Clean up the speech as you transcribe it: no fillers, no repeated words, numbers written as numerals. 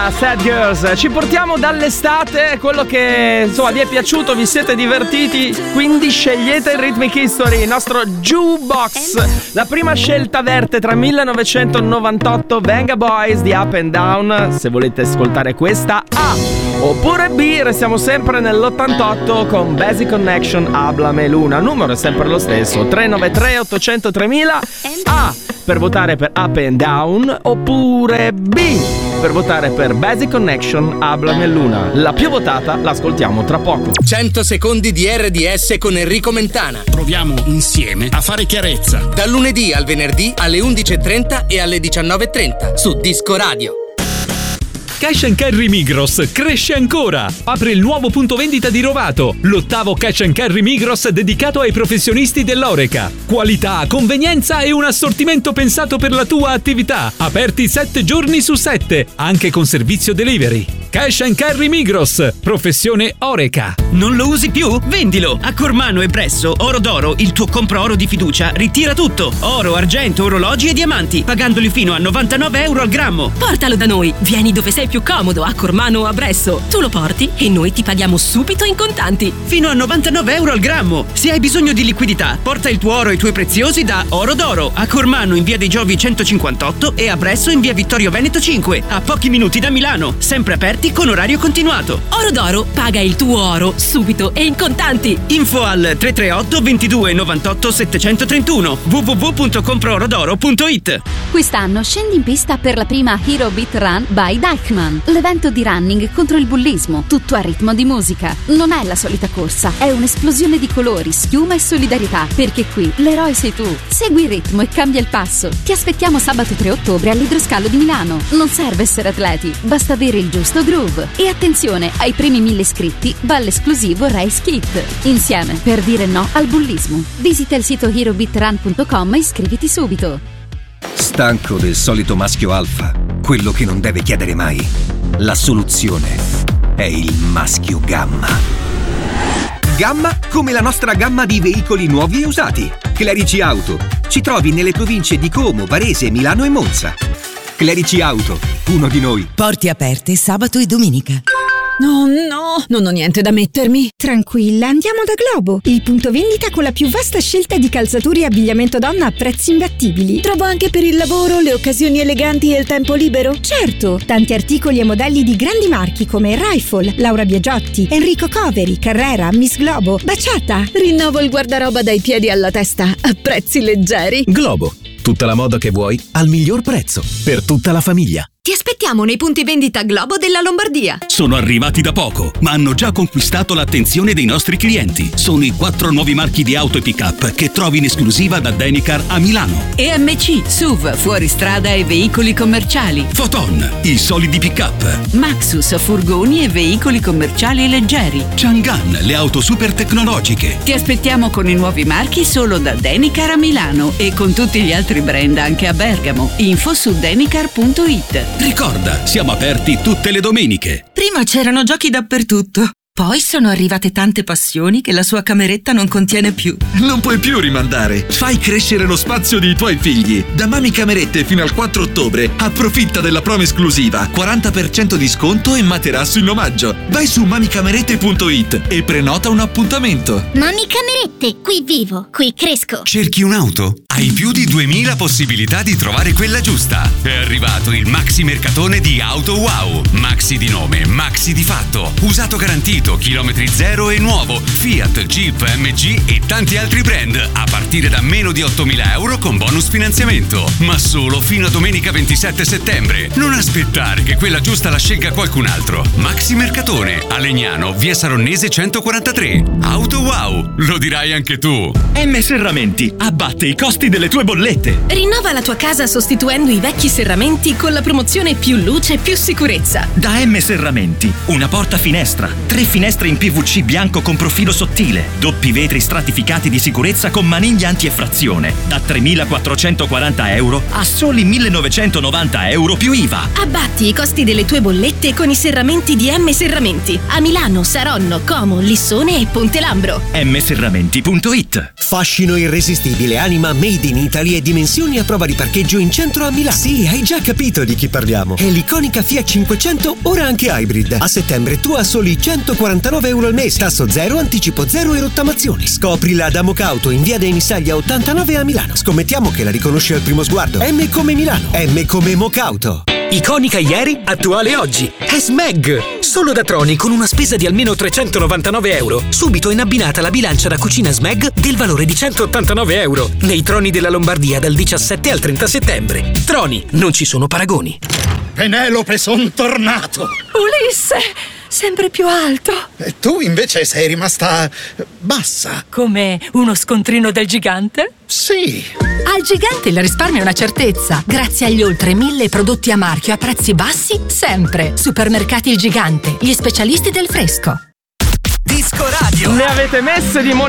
Sad Girls. Ci portiamo dall'estate, quello che insomma vi è piaciuto, vi siete divertiti, quindi scegliete il Rhythmic History, il nostro jukebox. La prima scelta verte tra 1998 Venga Boys di Up and Down, se volete ascoltare questa A, oppure B, restiamo sempre nell'88 con Basic Connection Háblame Luna. Numero è sempre lo stesso, 393 800 3000. A per votare per Up and Down, oppure B per votare per Basic Connection Háblame Luna. La più votata l'ascoltiamo tra poco. 100 secondi di RDS con Enrico Mentana. Proviamo insieme a fare chiarezza. Dal lunedì al venerdì alle 11:30 e alle 19:30 su Disco Radio. Cash & Carry Migros cresce ancora! Apre il nuovo punto vendita di Rovato, l'8º Cash & Carry Migros dedicato ai professionisti dell'Horeca. Qualità, convenienza e un assortimento pensato per la tua attività. Aperti 7 giorni su 7, anche con servizio delivery. Cash & Carry Migros, professione Horeca. Non lo usi più? Vendilo! A Cormano e presso Oro d'Oro, il tuo compro oro di fiducia, ritira tutto. Oro, argento, orologi e diamanti, pagandoli fino a 99 euro al grammo. Portalo da noi, vieni dove sei più comodo, a Cormano o a Bresso. Tu lo porti e noi ti paghiamo subito in contanti. Fino a 99 euro al grammo. Se hai bisogno di liquidità, porta il tuo oro e i tuoi preziosi da Oro d'Oro. A Cormano in via dei Giovi 158 e a Bresso in via Vittorio Veneto 5. A pochi minuti da Milano, sempre aperti con orario continuato. Oro d'Oro, paga il tuo oro subito e in contanti. Info al 338 22 98 731 www.comproorodoro.it. Quest'anno scendi in pista per la prima Hero Beat Run by Deichmann, l'evento di running contro il bullismo, tutto a ritmo di musica. Non è la solita corsa, è un'esplosione di colori, schiuma e solidarietà, perché qui l'eroe sei tu. Segui il ritmo e cambia il passo. Ti aspettiamo sabato 3 ottobre all'Idroscalo di Milano. Non serve essere atleti, basta avere il giusto groove. E attenzione, ai primi 1000 iscritti va l'esclusivo Race Kit. Insieme per dire no al bullismo. Visita il sito herobeatrun.com e iscriviti subito. Stanco del solito maschio alfa, quello che non deve chiedere mai. La soluzione è il maschio gamma. Gamma come la nostra gamma di veicoli nuovi e usati. Clerici Auto. Ci trovi nelle province di Como, Varese, Milano e Monza. Clerici Auto, uno di noi. Porte aperte sabato e domenica. No, non ho niente da mettermi. Tranquilla, andiamo da Globo, il punto vendita con la più vasta scelta di calzature e abbigliamento donna a prezzi imbattibili. Trovo anche per il lavoro, le occasioni eleganti e il tempo libero? Certo, tanti articoli e modelli di grandi marchi come Rifle, Laura Biagiotti, Enrico Coveri, Carrera, Miss Globo, Baciata. Rinnovo il guardaroba dai piedi alla testa a prezzi leggeri. Globo, tutta la moda che vuoi al miglior prezzo per tutta la famiglia. Ti aspettiamo nei punti vendita Globo della Lombardia. Sono arrivati da poco, ma hanno già conquistato l'attenzione dei nostri clienti. Sono i 4 nuovi marchi di auto e pick-up che trovi in esclusiva da Denicar a Milano. EMC, SUV, fuoristrada e veicoli commerciali. Photon, i solidi pick-up. Maxus, furgoni e veicoli commerciali leggeri. Chang'an, le auto super tecnologiche. Ti aspettiamo con i nuovi marchi solo da Denicar a Milano e con tutti gli altri brand anche a Bergamo. Info su denicar.it. Ricorda, siamo aperti tutte le domeniche. Prima c'erano giochi dappertutto. Poi sono arrivate tante passioni che la sua cameretta non contiene più. Non puoi più rimandare. Fai crescere lo spazio dei tuoi figli. Da Mami Camerette fino al 4 ottobre approfitta della promo esclusiva. 40% di sconto e materasso in omaggio. Vai su mamicamerette.it e prenota un appuntamento. Mami Camerette, qui vivo, qui cresco. Cerchi un'auto? Hai più di 2000 possibilità di trovare quella giusta. È arrivato il Maxi Mercatone di Auto Wow. Maxi di nome, Maxi di fatto. Usato garantito, chilometri zero e nuovo. Fiat, Jeep, MG e tanti altri brand a partire da meno di 8.000 euro con bonus finanziamento. Ma solo fino a domenica 27 settembre. Non aspettare che quella giusta la scelga qualcun altro. Maxi Mercatone, a Legnano, via Saronnese 143. Auto Wow, lo dirai anche tu. M Serramenti, abbatte i costi delle tue bollette. Rinnova la tua casa sostituendo i vecchi serramenti con la promozione più luce, più sicurezza. Da M Serramenti, una porta finestra, 3 finestre finestre in PVC bianco con profilo sottile, doppi vetri stratificati di sicurezza con maniglia anti-effrazione, da 3.440 euro a soli 1.990 euro più IVA. Abbatti i costi delle tue bollette con i serramenti di M Serramenti a Milano, Saronno, Como, Lissone e Ponte Lambro. mserramenti.it. Fascino irresistibile, anima made in Italy e dimensioni a prova di parcheggio in centro a Milano. Sì, hai già capito di chi parliamo. È l'iconica Fiat 500, ora anche hybrid. A settembre tu a soli 149 euro al mese, tasso zero, anticipo zero e rottamazioni. Scoprila da Mocauto in via dei Nisaglia 89 a Milano. Scommettiamo che la riconosci al primo sguardo. M come Milano, M come Mocauto. Iconica ieri, attuale oggi. È Smeg! Solo da Troni con una spesa di almeno 399 euro. Subito in abbinata la bilancia da cucina Smeg del valore di 189 euro. Nei Troni della Lombardia dal 17 al 30 settembre. Troni, non ci sono paragoni. Penelope, son tornato! Ulisse! Sempre più alto. E tu invece sei rimasta bassa. Come uno scontrino del gigante? Sì. Al gigante il risparmio è una certezza. Grazie agli oltre 1000 prodotti a marchio a prezzi bassi, sempre. Supermercati Il Gigante, gli specialisti del fresco. Disco Radio. Ne avete messe di